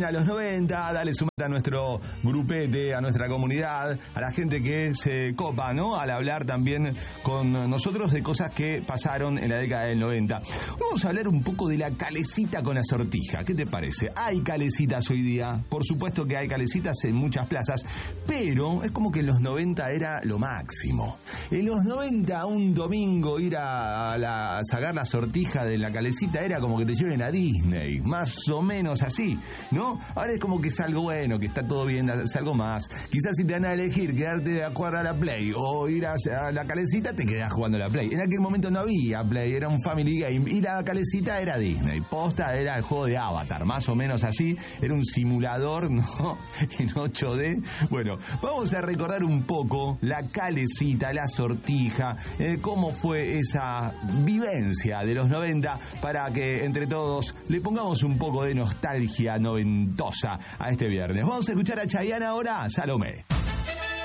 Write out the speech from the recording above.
a los 90, dale sumate a nuestro grupete, a nuestra comunidad, a la gente que se copa, ¿no? Al hablar también con nosotros de cosas que pasaron en la década del 90. Vamos a hablar un poco de la calecita con la sortija. ¿Qué te parece? Hay calecitas hoy día, por supuesto que hay calecitas en muchas plazas, pero es como que en los 90 era lo máximo. En los 90, un domingo ir a sacar la sortija de la calecita era como que te lleven a Disney, más o menos así, ¿no? Ahora es como que es algo bueno, que está todo bien, es algo más. Quizás si te van a elegir quedarte a jugar a la Play o ir a la calecita, te quedás jugando a la Play. En aquel momento no había Play, era un family game, y la calecita era Disney. Posta era el juego de Avatar, más o menos así, era un simulador, ¿no? En 8D. Bueno, vamos a recordar un poco la calecita, la sortija, cómo fue esa vivencia de los 90, para que entre todos le pongamos un poco de nostalgia noventosa a este viernes. Vamos a escuchar a Chayanne ahora, Salomé.